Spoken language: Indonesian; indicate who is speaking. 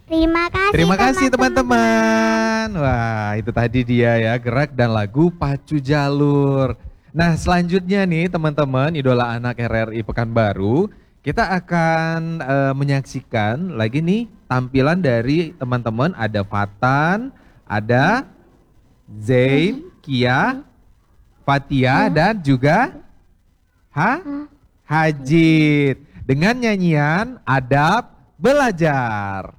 Speaker 1: Terima kasih teman-teman. Wah, itu tadi dia ya, gerak dan lagu Pacu Jalur. Nah, selanjutnya nih teman-teman, idola anak RRI Pekanbaru, kita akan menyaksikan lagi nih tampilan dari teman-teman, ada Fatan, ada Zain, Kia, Fatia dan juga Hajid dengan nyanyian Adab Belajar.